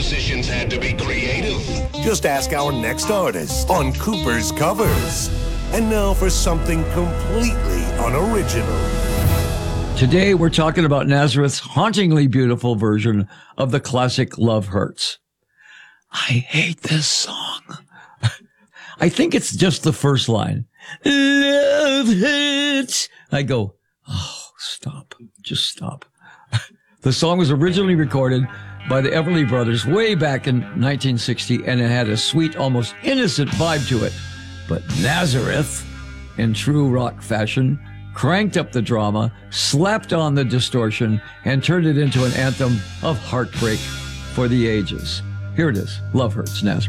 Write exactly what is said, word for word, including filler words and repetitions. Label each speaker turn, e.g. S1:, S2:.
S1: musicians had to be creative.
S2: Just ask our next artist on Cooper's Covers. And now for something completely unoriginal.
S3: Today, we're talking about Nazareth's hauntingly beautiful version of the classic Love Hurts. I hate this song. I think it's just the first line. Love hurts. I go, oh, stop. Just stop. The song was originally recorded by the Everly Brothers way back in nineteen sixty, and it had a sweet, almost innocent vibe to it. But Nazareth, in true rock fashion, cranked up the drama, slapped on the distortion, and turned it into an anthem of heartbreak for the ages. Here it is, Love Hurts, Nazareth.